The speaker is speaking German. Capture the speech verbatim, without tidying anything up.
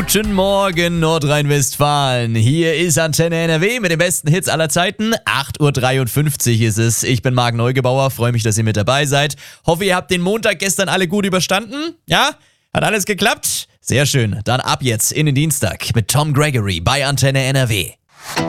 Guten Morgen Nordrhein-Westfalen. Hier ist Antenne N R W mit den besten Hits aller Zeiten. acht Uhr dreiundfünfzig ist es. Ich bin Marc Neugebauer, freue mich, dass ihr mit dabei seid. Hoffe, ihr habt den Montag gestern alle gut überstanden. Ja? Hat alles geklappt? Sehr schön. Dann ab jetzt in den Dienstag mit Tom Gregory bei Antenne N R W.